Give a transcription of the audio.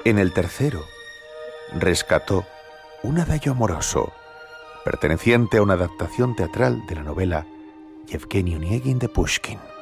En el tercero, rescató un adagio amoroso perteneciente a una adaptación teatral de la novela Yevgeny Onegin de Pushkin.